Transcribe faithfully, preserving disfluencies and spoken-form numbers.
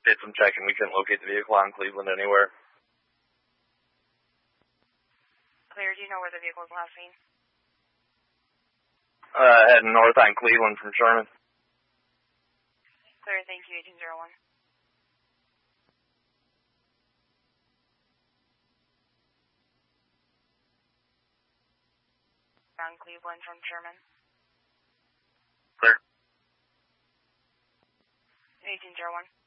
did some checking. We couldn't locate the vehicle on Cleveland anywhere. Clear, do you know where the vehicle was last seen? Uh, heading north on Cleveland from Sherman. Clear, thank you, Agent zero one. On Cleveland from Sherman. Clear. Agent zero one.